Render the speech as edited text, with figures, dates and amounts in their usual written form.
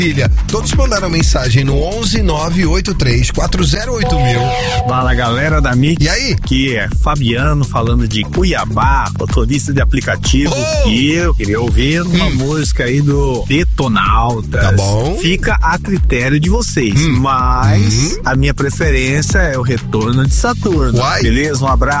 Todos mandaram mensagem no 11-983-408000. Fala, galera da Mix. E aí? Aqui é Fabiano falando de Cuiabá, motorista de aplicativo. E eu queria ouvir uma música aí do Detonautas. Tá bom. Fica a critério de vocês, mas a minha preferência é o Retorno de Saturno. Uai. Beleza? Um abraço.